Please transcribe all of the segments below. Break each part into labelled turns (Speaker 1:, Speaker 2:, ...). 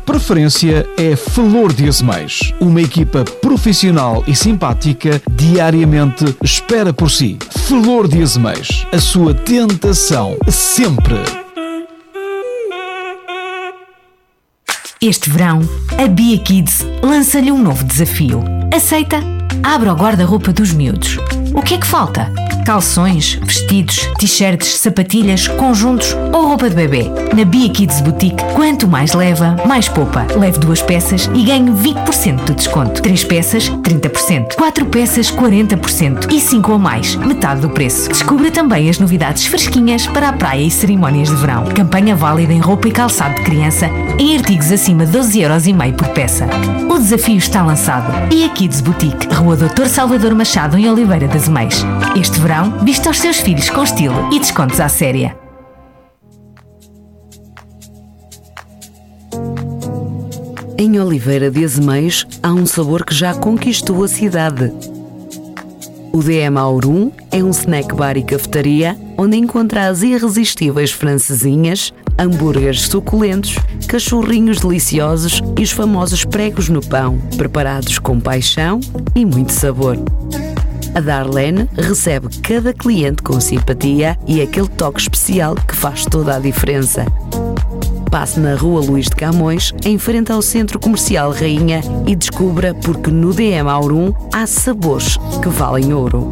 Speaker 1: preferência é Flor de Azeméis. Uma equipa profissional e simpática diariamente espera por si. Flor de Azeméis, a sua tentação sempre.
Speaker 2: Este verão, a Bia Kids lança-lhe um novo desafio. Aceita? Abra o guarda-roupa dos miúdos. O que é que falta? Calções, vestidos, t-shirts, sapatilhas, conjuntos ou roupa de bebê? Na Bia Kids Boutique, quanto mais leva, mais poupa. Leve 2 peças e ganhe 20% de desconto. 3 peças, 30%. 4 peças, 40%. E 5 ou mais, metade do preço. Descubra também as novidades fresquinhas para a praia e cerimónias de verão. Campanha válida em roupa e calçado de criança, em artigos acima de 12,5€ por peça. O desafio está lançado. Bia Kids Boutique, Rua Dr. Salvador Machado, em Oliveira das Meias. Este verão, vista aos seus filhos com estilo e descontos à séria.
Speaker 3: Em Oliveira de Azeméis há um sabor que já conquistou a cidade. O DM Aurum é um snack bar e cafetaria onde encontra as irresistíveis francesinhas, hambúrgueres suculentos, cachorrinhos deliciosos e os famosos pregos no pão, preparados com paixão e muito sabor. A Darlene recebe cada cliente com simpatia e aquele toque especial que faz toda a diferença. Passe na Rua Luís de Camões, em frente ao Centro Comercial Rainha, e descubra porque no DM Aurum há sabores que valem ouro.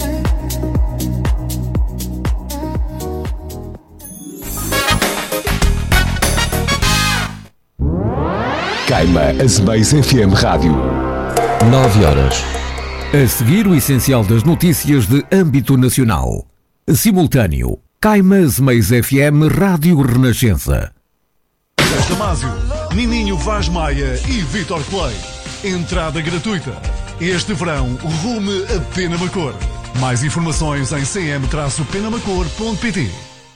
Speaker 4: Caima Azeméis FM Rádio.
Speaker 5: 9h. A seguir, o essencial das notícias de âmbito nacional. Simultâneo. Caima Azeméis FM Rádio Renascença.
Speaker 6: Damásio, Nininho Vaz Maia e Vítor Clay. Entrada gratuita. Este verão, rume a Penamacor. Mais informações em cm-penamacor.pt.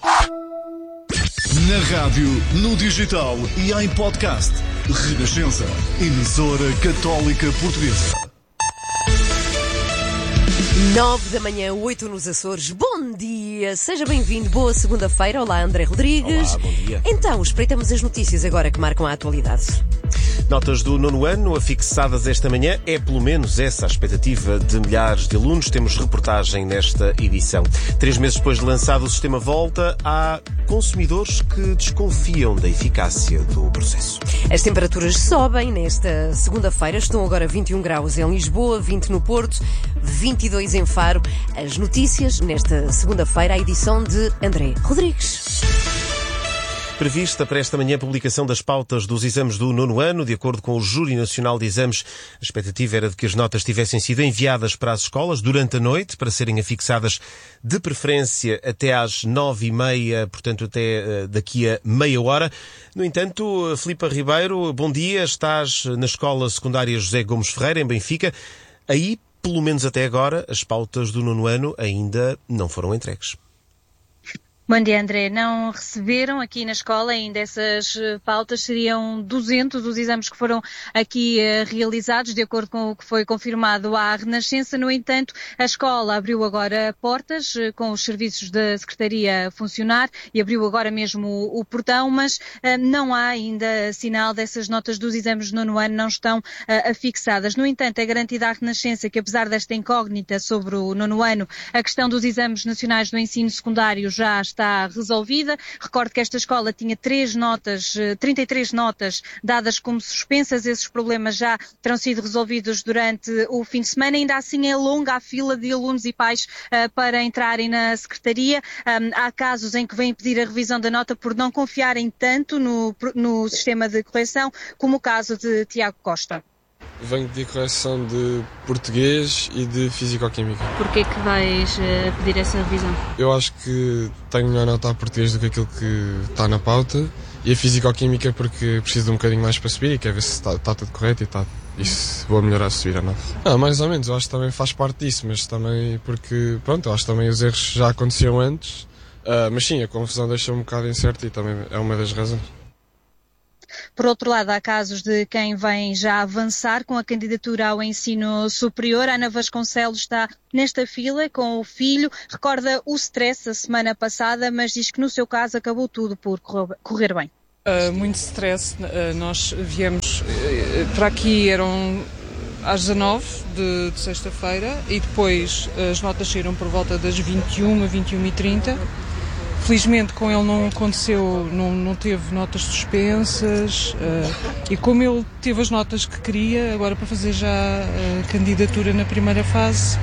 Speaker 6: Na rádio, no digital e em podcast. Renascença, emissora católica portuguesa.
Speaker 7: 9 da manhã, 8 nos Açores. Bom dia, seja bem-vindo, boa segunda-feira. Olá, André Rodrigues.
Speaker 8: Olá, bom dia.
Speaker 7: Então, espreitamos as notícias agora que marcam a atualidade.
Speaker 8: Notas do 9º ano afixadas esta manhã. É pelo menos essa a expectativa de milhares de alunos. Temos reportagem nesta edição. 3 meses depois de lançado o sistema Volta, há consumidores que desconfiam da eficácia do processo.
Speaker 7: As temperaturas sobem nesta segunda-feira. Estão agora 21 graus em Lisboa, 20 no Porto, 22 em Faro. As notícias nesta segunda-feira, a edição de André Rodrigues.
Speaker 8: Prevista para esta manhã a publicação das pautas dos exames do 9º ano. De acordo com o Júri Nacional de Exames, a expectativa era de que as notas tivessem sido enviadas para as escolas durante a noite, para serem afixadas de preferência até às 9h30, portanto até daqui a meia hora. No entanto, Filipa Ribeiro, bom dia, estás na Escola Secundária José Gomes Ferreira, em Benfica. Aí, pelo menos até agora, as pautas do 9º ano ainda não foram entregues.
Speaker 9: Bom dia, André. Não receberam aqui na escola ainda essas pautas. Seriam 200 os exames que foram aqui realizados, de acordo com o que foi confirmado à Renascença. No entanto, a escola abriu agora portas com os serviços da Secretaria a funcionar e abriu agora mesmo o portão, mas não há ainda sinal dessas notas dos exames do 9º ano, não estão afixadas. No entanto, é garantida à Renascença que, apesar desta incógnita sobre o 9º ano, a questão dos exames nacionais do ensino secundário já está resolvida. Recordo que esta escola tinha 33 notas dadas como suspensas. Esses problemas já terão sido resolvidos durante o fim de semana. Ainda assim é longa a fila de alunos e pais para entrarem na Secretaria. Há casos em que vêm pedir a revisão da nota por não confiarem tanto no sistema de correção, como o caso de Tiago Costa.
Speaker 10: Venho pedir correção de português e de físico-química.
Speaker 9: Porquê que vais pedir essa revisão?
Speaker 10: Eu acho que tenho melhor nota a português do que aquilo que está na pauta, e a físico-química porque preciso de um bocadinho mais para subir e quero ver se está tudo correto e está. Isso vou melhorar a subir a nota. Mais ou menos, eu acho que também faz parte disso, mas também porque, pronto, eu acho que também os erros já aconteciam antes, mas sim, a confusão deixa um bocado incerta e também é uma das razões.
Speaker 9: Por outro lado, há casos de quem vem já avançar com a candidatura ao ensino superior. Ana Vasconcelos está nesta fila com o filho. Recorda o stress a semana passada, mas diz que no seu caso acabou tudo por correr bem.
Speaker 11: Muito stress. Nós viemos para aqui, eram às 19 de sexta-feira, e depois as notas saíram por volta das 21 a 21h30. Felizmente com ele não aconteceu, não teve notas suspensas, e como ele teve as notas que queria, agora para fazer já a candidatura na primeira fase.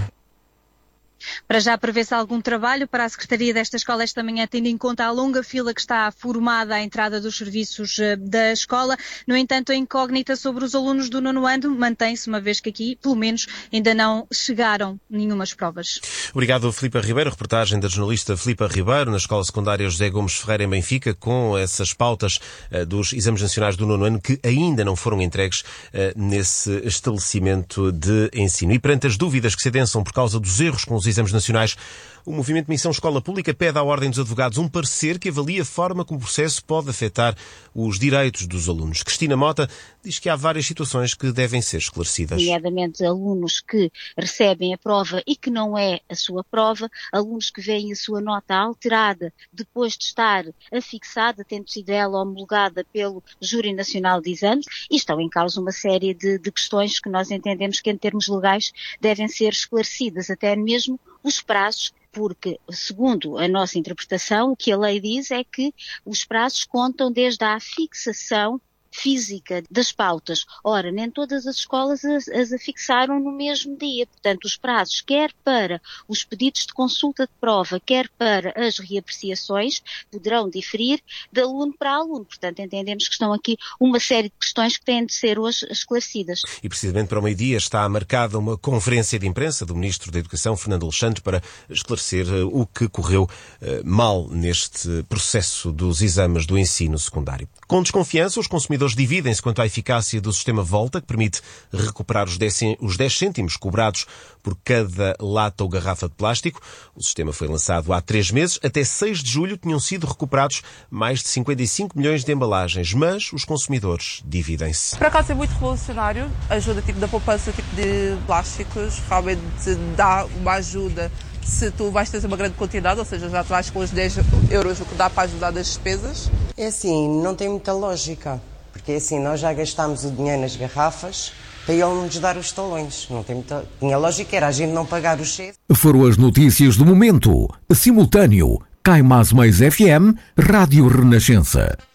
Speaker 9: Para já prevê-se algum trabalho para a Secretaria desta escola esta manhã, tendo em conta a longa fila que está formada à entrada dos serviços da escola. No entanto, a incógnita sobre os alunos do 9º ano mantém-se, uma vez que aqui, pelo menos, ainda não chegaram nenhumas provas.
Speaker 8: Obrigado, Filipa Ribeiro. Reportagem da jornalista Filipa Ribeiro na Escola Secundária José Gomes Ferreira em Benfica, com essas pautas dos exames nacionais do 9º ano que ainda não foram entregues nesse estabelecimento de ensino. E perante as dúvidas que se adensam por causa dos erros com os exames nacionais, o Movimento Missão Escola Pública pede à Ordem dos Advogados um parecer que avalie a forma como o processo pode afetar os direitos dos alunos. Cristina Mota diz que há várias situações que devem ser esclarecidas.
Speaker 12: Nomeadamente alunos que recebem a prova e que não é a sua prova, alunos que veem a sua nota alterada depois de estar afixada, tendo sido ela homologada pelo Júri Nacional de Exames, e estão em causa uma série de questões que nós entendemos que em termos legais devem ser esclarecidas, até mesmo os prazos, porque, segundo a nossa interpretação, o que a lei diz é que os prazos contam desde a fixação física das pautas. Ora, nem todas as escolas as afixaram no mesmo dia. Portanto, os prazos, quer para os pedidos de consulta de prova, quer para as reapreciações, poderão diferir de aluno para aluno. Portanto, entendemos que estão aqui uma série de questões que têm de ser hoje esclarecidas.
Speaker 8: E precisamente para o meio-dia está marcada uma conferência de imprensa do Ministro da Educação, Fernando Alexandre, para esclarecer o que correu mal neste processo dos exames do ensino secundário. Com desconfiança, os consumidores dividem-se quanto à eficácia do sistema Volta, que permite recuperar os 10 cêntimos cobrados por cada lata ou garrafa de plástico. O sistema foi lançado há 3 meses. Até 6 de julho tinham sido recuperados mais de 55 milhões de embalagens, mas os consumidores dividem-se.
Speaker 13: Por acaso é muito revolucionário, ajuda da poupança de plásticos, realmente dá uma ajuda se tu vais ter uma grande quantidade, ou seja, já te vais com os 10 euros, o que dá para ajudar das despesas.
Speaker 14: É assim, não tem muita lógica. Porque assim, nós já gastámos o dinheiro nas garrafas para ele nos dar os talões. Não tem muita... Tinha lógica, era a gente não pagar o chefe.
Speaker 5: Foram as notícias do momento. Simultâneo. Caima Asmeiz FM, Rádio Renascença.